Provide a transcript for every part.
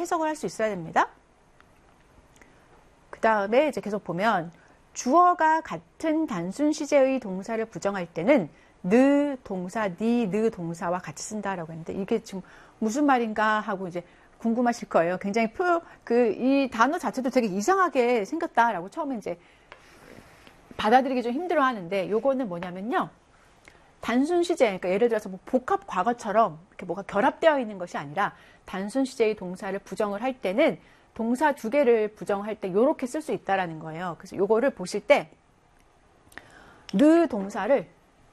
해석을 할 수 있어야 됩니다. 그 다음에 이제 계속 보면 주어가 같은 단순 시제의 동사를 부정할 때는 느 동사, 느 동사와 같이 쓴다라고 했는데 이게 지금 무슨 말인가 하고 이제 궁금하실 거예요. 굉장히 이 단어 자체도 되게 이상하게 생겼다라고 처음에 이제 받아들이기 좀 힘들어 하는데 요거는 뭐냐면요. 단순 시제, 그러니까 예를 들어서 뭐 복합 과거처럼 이렇게 뭐가 결합되어 있는 것이 아니라 단순 시제의 동사를 부정을 할 때는 동사 두 개를 부정할 때 요렇게 쓸 수 있다라는 거예요. 그래서 요거를 보실 때 느 동사를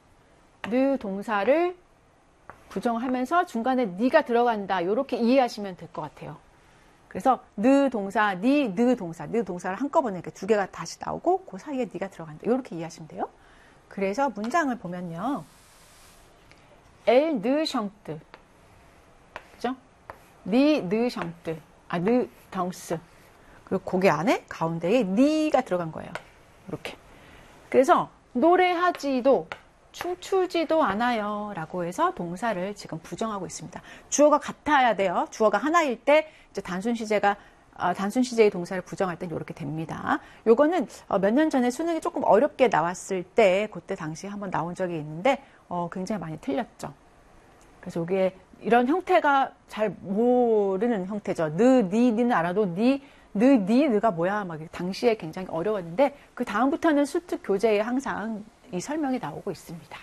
부정하면서 중간에 니가 들어간다. 요렇게 이해하시면 될 것 같아요. 그래서 느 동사, 느 동사를 한꺼번에 이렇게 두 개가 다시 나오고 그 사이에 니가 들어간다. 요렇게 이해하시면 돼요. 그래서 문장을 보면요. Elle ne chante. 그죠? ne chante. ne danse. 그리고 거기 안에 가운데에 니가 들어간 거예요. 이렇게. 그래서 노래하지도 춤추지도 않아요. 라고 해서 동사를 지금 부정하고 있습니다. 주어가 같아야 돼요. 주어가 하나일 때 이제 단순 시제의 동사를 부정할 땐 이렇게 됩니다. 요거는 몇 년 전에 수능이 조금 어렵게 나왔을 때 그때 당시에 한번 나온 적이 있는데 굉장히 많이 틀렸죠. 그래서 이게 이런 형태가 잘 모르는 형태죠. 니는 알아도 느가 뭐야? 막 당시에 굉장히 어려웠는데 그 다음부터는 수특 교재에 항상 이 설명이 나오고 있습니다.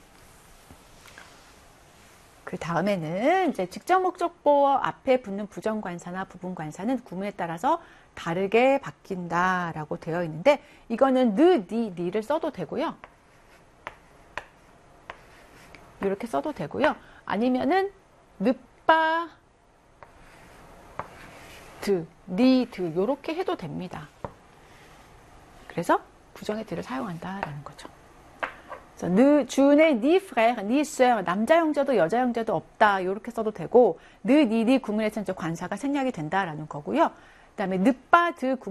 그 다음에는 이제 직접 목적보 앞에 붙는 부정관사나 부분관사는 구문에 따라서 다르게 바뀐다라고 되어 있는데 이거는 니를 써도 되고요. 이렇게 써도 되고요. 아니면은 느빠 드 이렇게 해도 됩니다. 그래서 부정의 드를 사용한다라는 거죠. 그래서 주네 니 frère, 니 sœur, 남자 형제도 여자 형제도 없다 이렇게 써도 되고 니 구문에서는 관사가 생략이 된다라는 거고요. 그다음에 느빠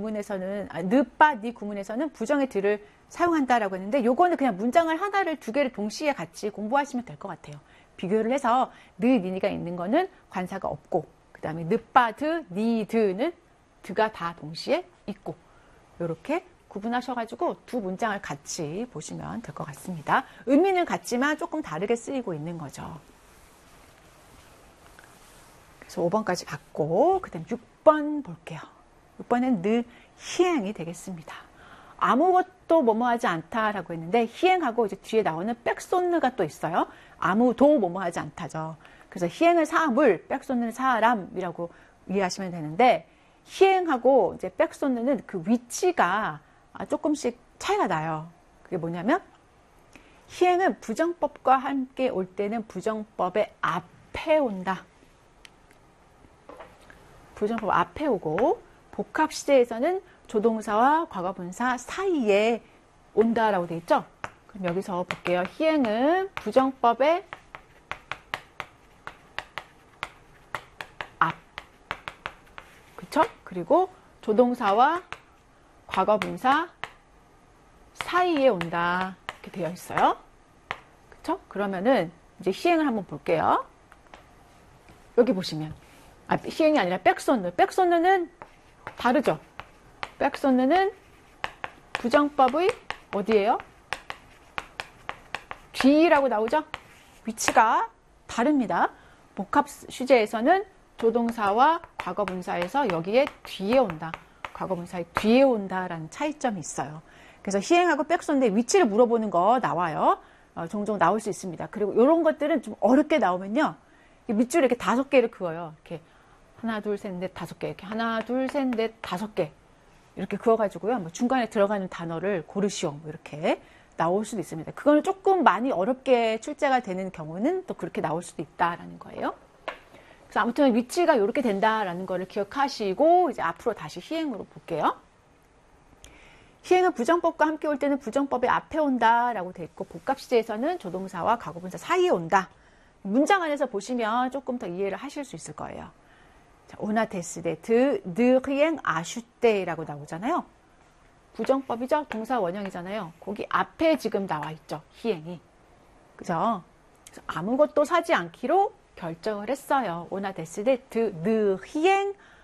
니 구문에서는 부정의 드를 사용한다라고 했는데 요거는 그냥 문장을 하나를 두 개를 동시에 같이 공부하시면 될 것 같아요. 비교를 해서 니가 있는 거는 관사가 없고 그다음에 느빠 니는 드가 다 동시에 있고 이렇게 구분하셔가지고 두 문장을 같이 보시면 될 것 같습니다. 의미는 같지만 조금 다르게 쓰이고 있는 거죠. 그래서 5번까지 봤고 그 다음 6번 볼게요. 6번은 느 희행이 되겠습니다. 아무것도 뭐뭐하지 않다라고 했는데 희행하고 이제 뒤에 나오는 백손느가 또 있어요. 아무도 뭐뭐하지 않다죠. 그래서 희행을 사물, 백손느는 사람이라고 이해하시면 되는데 희행하고 이제 백손느는 그 위치가 조금씩 차이가 나요. 그게 뭐냐면 희행은 부정법과 함께 올 때는 부정법의 앞에 온다. 부정법 앞에 오고 복합 시제에서는 조동사와 과거분사 사이에 온다라고 되어 있죠. 그럼 여기서 볼게요. 희행은 부정법의 앞. 그쵸? 그리고 조동사와 과거분사 사이에 온다. 이렇게 되어 있어요. 그쵸? 그러면은 이제 희행을 한번 볼게요. 여기 보시면 희행이 아니라 백손느. 백손느는 다르죠? 백손느는 부정법의 어디예요? 뒤라고 나오죠? 위치가 다릅니다. 복합 시제에서는 조동사와 과거분사에서 여기에 뒤에 온다. 과거분사의 뒤에 온다라는 차이점이 있어요. 그래서 희행하고 백손느의 위치를 물어보는 거 나와요. 종종 나올 수 있습니다. 그리고 이런 것들은 좀 어렵게 나오면요. 밑줄을 이렇게 5개를 그어요. 이렇게 하나, 둘, 셋, 넷, 5개. 이렇게 하나, 둘, 셋, 넷, 5개. 이렇게 그어가지고요. 뭐 중간에 들어가는 단어를 고르시오. 뭐 이렇게 나올 수도 있습니다. 그거는 조금 많이 어렵게 출제가 되는 경우는 또 그렇게 나올 수도 있다라는 거예요. 그래서 아무튼 위치가 이렇게 된다라는 거를 기억하시고 이제 앞으로 다시 희행으로 볼게요. 희행은 부정법과 함께 올 때는 부정법의 앞에 온다라고 돼 있고 복합시제에서는 조동사와 과거분사 사이에 온다. 문장 안에서 보시면 조금 더 이해를 하실 수 있을 거예요. 자, 오나 데스데 드 희행 아슈테라고 나오잖아요. 부정법이죠. 동사 원형이잖아요. 거기 앞에 지금 나와 있죠. 희행이. 그죠? 그래서 아무것도 사지 않기로 결정을 했어요. 오나 데스데 드 희행